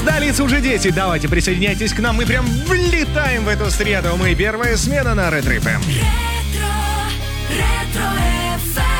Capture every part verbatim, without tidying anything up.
столице уже дети. Давайте присоединяйтесь к нам. Мы прям влетаем в эту среду. Мы первая смена на Ретро эф эм. Ретро, ретро эф эм.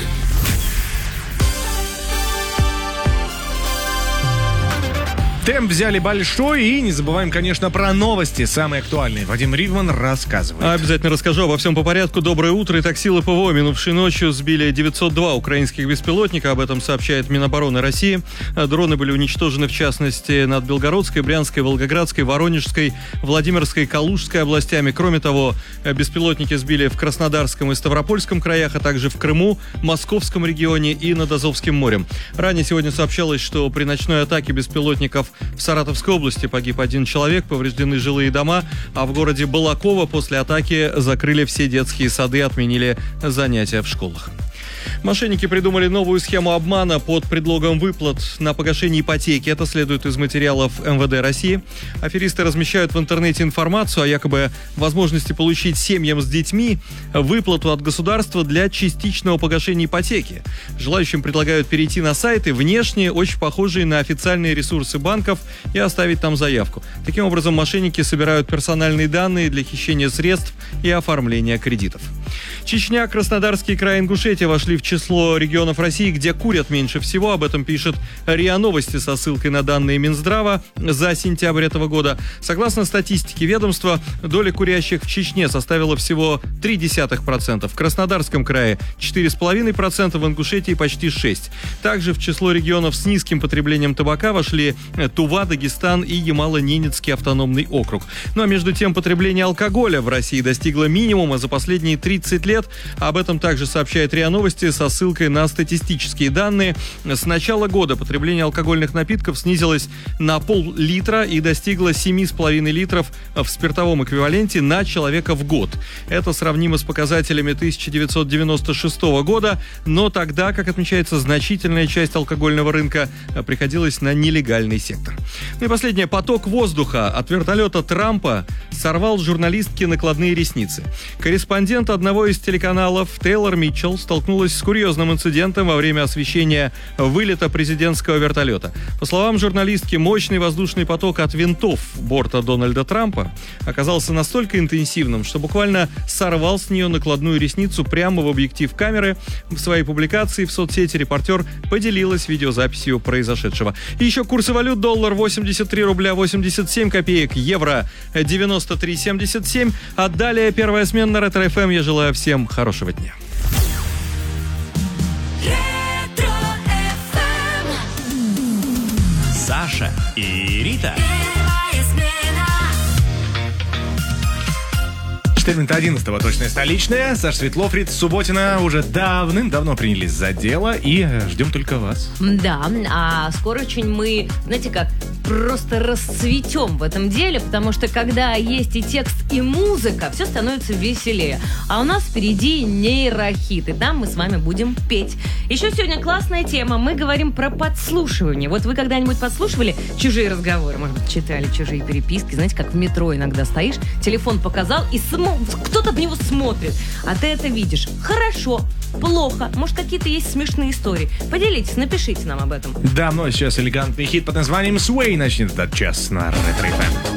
Темп взяли большой, и не забываем, конечно, про новости, самые актуальные. Вадим Ридман рассказывает. Обязательно расскажу обо всем по порядку. Доброе утро. Итак, силы ПВО минувшей ночью сбили девятьсот два украинских беспилотника. Об этом сообщает Минобороны России. Дроны были уничтожены, в частности, над Белгородской, Брянской, Волгоградской, Воронежской, Владимирской, Калужской областями. Кроме того, беспилотники сбили в Краснодарском и Ставропольском краях, а также в Крыму, Московском регионе и над Азовским морем. Ранее сегодня сообщалось, что при ночной атаке беспилотников в Саратовской области погиб один человек, повреждены жилые дома, а в городе Балаково после атаки закрыли все детские сады, отменили занятия в школах. Мошенники придумали новую схему обмана под предлогом выплат на погашение ипотеки. Это следует из материалов эм вэ дэ России. Аферисты размещают в интернете информацию о якобы возможности получить семьям с детьми выплату от государства для частичного погашения ипотеки. Желающим предлагают перейти на сайты, внешне очень похожие на официальные ресурсы банков, и оставить там заявку. Таким образом, мошенники собирают персональные данные для хищения средств и оформления кредитов. Чечня, Краснодарский край, Ингушетия вошли в число регионов России, где курят меньше всего. Об этом пишет РИА Новости со ссылкой на данные Минздрава за сентябрь этого года. Согласно статистике ведомства, доля курящих в Чечне составила всего ноль целых три десятых процента, в Краснодарском крае четыре целых пять десятых процента, в Ингушетии почти шесть процентов. Также в число регионов с низким потреблением табака вошли Тува, Дагестан и Ямало-Ненецкий автономный округ. Ну а между тем, потребление алкоголя в России достигло минимума за последние тридцать лет. Об этом также сообщает РИА Новости со ссылкой на статистические данные. С начала года потребление алкогольных напитков снизилось на пол-литра и достигло семь целых пять десятых литров в спиртовом эквиваленте на человека в год. Это сравнимо с показателями тысяча девятьсот девяносто шестого года, но тогда, как отмечается, значительная часть алкогольного рынка приходилась на нелегальный сектор. Ну и последнее. Поток воздуха от вертолета Трампа сорвал журналистки накладные ресницы. Корреспондент одного из телеканалов Тейлор Митчелл столкнулась с курьезным инцидентом во время освещения вылета президентского вертолета. По словам журналистки, мощный воздушный поток от винтов борта Дональда Трампа оказался настолько интенсивным, что буквально сорвал с нее накладную ресницу прямо в объектив камеры. В своей публикации в соцсети репортер поделилась видеозаписью произошедшего. И еще курсы валют: доллар восемьдесят три рубля восемьдесят семь копеек, евро девяносто три семьдесят семь. А далее первая смена на Ретро эф эм. Я желаю всем хорошего дня. Саша и Рита. четырнадцатого одиннадцатого точная столичная. Саша Светлов, Рита Субботина уже давным-давно принялись за дело, и ждем только вас. Да, а скоро очень мы, знаете как, просто расцветем в этом деле, потому что когда есть и текст, и музыка, все становится веселее. А у нас впереди нейрохит, и там мы с вами будем петь. Еще сегодня классная тема. Мы говорим про подслушивание. Вот вы когда-нибудь подслушивали чужие разговоры? Может быть, читали чужие переписки? Знаете, как в метро иногда стоишь, телефон показал, и само... кто-то в него смотрит, а ты это видишь. Хорошо, плохо, может, какие-то есть смешные истории. Поделитесь, напишите нам об этом. Да, ну а сейчас элегантный хит под названием «Sway» начнет этот час на Ретро эф эм.